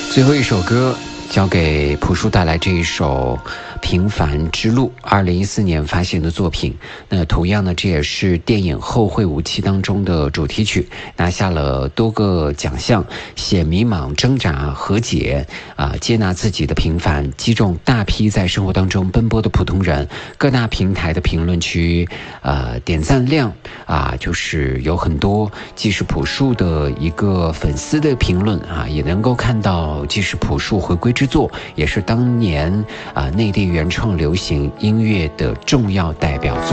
最后一首歌交给朴树带来这一首《平凡之路》，2014年发行的作品。那同样呢，这也是电影《后会无期》当中的主题曲，拿下了多个奖项，写迷茫、挣扎、和解接纳自己的平凡，击中大批在生活当中奔波的普通人。各大平台的评论区点赞量就是有很多既是朴树的一个粉丝的评论也能够看到既是朴树回归之作，也是当年内地原创流行音乐的重要代表作。